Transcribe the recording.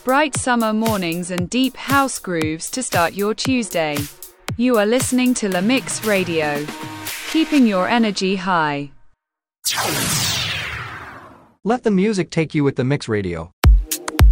bright summer mornings and deep house grooves to start your Tuesday. You are listening to La Mix Radio, keeping your energy high. Let the music take you with The Mix Radio.